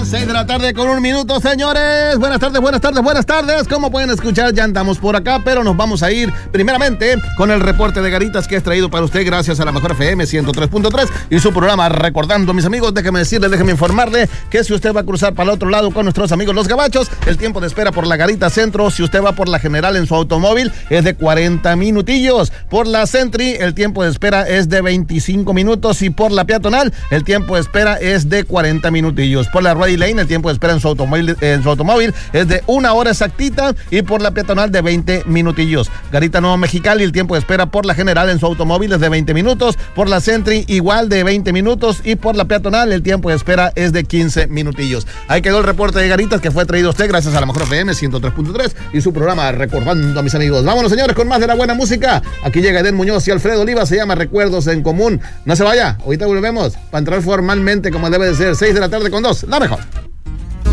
6 de la tarde con 1 minuto, señores. Buenas tardes, buenas tardes, buenas tardes. Como pueden escuchar, ya andamos por acá, pero nos vamos a ir primeramente con el reporte de Garitas que es traído para usted gracias a la Mejor FM 103.3 y su programa Recordando. Mis amigos, déjenme informarle que si usted va a cruzar para el otro lado con nuestros amigos los Gabachos, el tiempo de espera por la Garita Centro, si usted va por la General en su automóvil, es de 40 minutillos. Por la Sentry, el tiempo de espera es de 25 minutos y por la Peatonal, el tiempo de espera es de 40 minutillos. Por la Ready Lane, el tiempo de espera en su automóvil es de 1 hora exactita y por la Peatonal de 20 minutillos. Garita Nuevo Mexicali, el tiempo de espera por la General en su automóvil es de 20 minutos, por la Sentry igual de 20 minutos y por la Peatonal el tiempo de espera es de 15 minutillos. Ahí quedó el reporte de Garitas que fue traído a usted gracias a la Mejor FM 103.3 y su programa Recordando, mis amigos. Vámonos, señores, con más de la buena música. Aquí llega Eden Muñoz y Alfredo Oliva, se llama Recuerdos en Común. No se vaya, ahorita volvemos para entrar formalmente como debe de ser. 6 de la tarde con 2, la mejor.